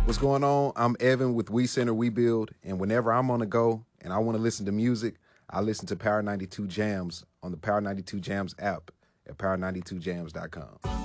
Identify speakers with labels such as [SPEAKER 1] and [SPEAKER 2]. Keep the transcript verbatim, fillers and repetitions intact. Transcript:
[SPEAKER 1] What's going on? I'm Evan with We Center We Build, and whenever I'm on the go and I want to listen to music, I listen to Power ninety-two Jams on the Power ninety-two Jams app at power ninety-two jams dot com.